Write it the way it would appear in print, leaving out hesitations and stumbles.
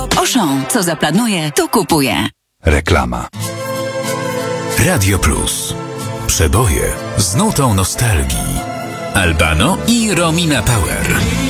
Auchan, co zaplanuje, to kupuje. Reklama. Radio Plus. Przeboje z nutą nostalgii. Albano i Romina Power.